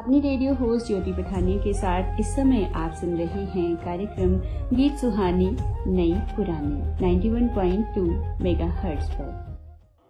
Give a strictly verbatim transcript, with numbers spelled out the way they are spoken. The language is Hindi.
अपनी रेडियो होस्ट ज्योति पठानिया के साथ इस समय आप सुन रहे हैं कार्यक्रम गीत सुहानी नई पुरानी इक्यानवे पॉइंट दो मेगाहर्ट्ज पर।